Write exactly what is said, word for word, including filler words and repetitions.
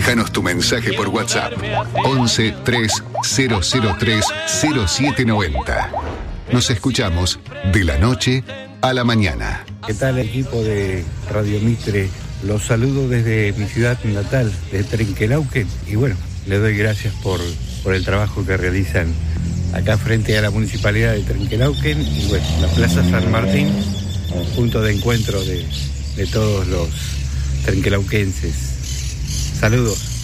Déjanos tu mensaje por WhatsApp. once tres cero cero tres cero siete noventa. Nos escuchamos de la noche a la mañana. ¿Qué tal, equipo de Radio Mitre? Los saludo desde mi ciudad natal, de Trenquelauquen, y bueno, les doy gracias por, por el trabajo que realizan acá frente a la Municipalidad de Trenquelauquen y bueno, la Plaza San Martín, punto de encuentro de, de todos los trenquelauquenses. Saludos.